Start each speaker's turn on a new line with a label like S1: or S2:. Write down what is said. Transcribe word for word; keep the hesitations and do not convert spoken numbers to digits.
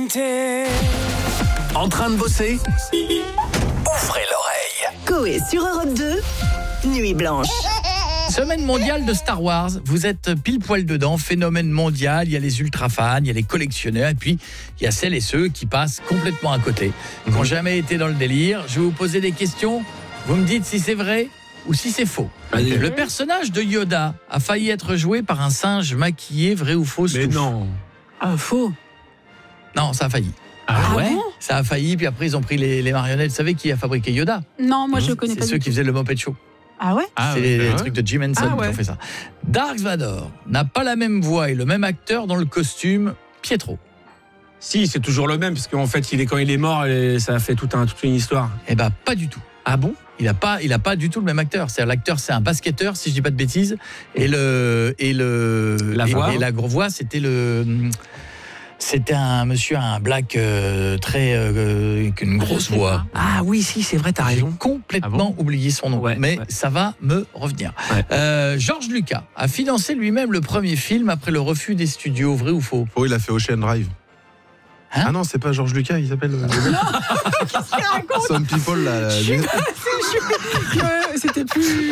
S1: En train de bosser? Ouvrez l'oreille.
S2: Coé sur Europe deux, Nuit Blanche.
S3: Semaine mondiale de Star Wars, vous êtes pile poil dedans, phénomène mondial, il y a les ultra fans, il y a les collectionneurs et puis il y a celles et ceux qui passent complètement à côté, qui n'ont jamais été dans le délire. Je vais vous poser des questions, vous me dites si c'est vrai ou si c'est faux.
S4: Allez.
S3: Le personnage de Yoda a failli être joué par un singe maquillé, vrai ou faux?
S4: Mais non.
S5: Ah, faux.
S3: Non, ça a failli.
S5: Ah
S3: ouais,
S5: bon
S3: ça a failli, puis après ils ont pris les, les marionnettes. Vous savez qui a fabriqué Yoda?
S5: Non, moi je le connais
S3: C'est
S5: pas
S3: ceux
S5: du
S3: qui
S5: tout.
S3: faisaient le Muppet Show.
S5: Ah ouais?
S4: Ah
S3: c'est
S4: ouais,
S3: les, les
S4: ouais.
S3: trucs de Jim Henson
S5: Ah ouais.
S3: qui ont fait ça. Dark Vador n'a pas la même voix et le même acteur dans le costume Pietro.
S4: Si, c'est toujours le même, parce qu'en fait, il est, quand il est mort, et ça a fait tout un, toute une histoire.
S3: Eh ben pas du tout.
S4: Ah bon?
S3: Il n'a pas, il a pas du tout le même acteur. C'est l'acteur, c'est un basketteur, si je dis pas de bêtises, et le et le
S4: La
S3: et,
S4: voix
S3: et la grosse voix, c'était le c'était un monsieur, un black euh, très euh, avec une grosse
S5: sais
S3: voix.
S4: Ah oui, si, c'est vrai, t'as
S3: J'ai
S4: raison.
S3: complètement
S4: Ah bon
S3: oublié son nom,
S4: Ouais,
S3: mais
S4: ouais.
S3: ça va me revenir.
S4: Ouais.
S3: Euh, George Lucas a financé lui-même le premier film après le refus des studios, vrai ou faux?
S6: Oh, il a fait Ocean Drive.
S3: Hein
S6: Ah non, c'est pas George Lucas, il s'appelle.
S5: Qu'est-ce qu'il raconte?
S6: Some People, là.
S5: Ouais, c'était plus...